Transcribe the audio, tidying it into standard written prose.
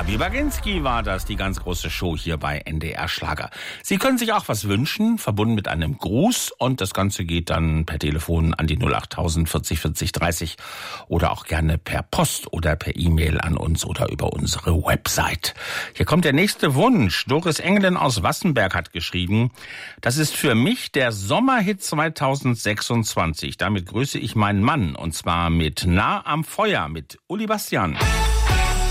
Gabi Baginski war das, die ganz große Show hier bei NDR Schlager. Sie können sich auch was wünschen, verbunden mit einem Gruß, und das Ganze geht dann per Telefon an die 08000 40 40 30 oder auch gerne per Post oder per E-Mail an uns oder über unsere Website. Hier kommt der nächste Wunsch. Doris Engelin aus Wassenberg hat geschrieben: Das ist für mich der Sommerhit 2026. Damit grüße ich meinen Mann, und zwar mit Nah am Feuer mit Uli Bastian.